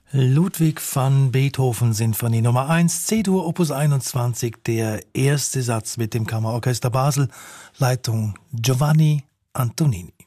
Ludwig van Beethoven Sinfonie Nummer 1, C-Dur Opus 21, der erste Satz mit dem Kammerorchester Basel, Leitung Giovanni Antonini.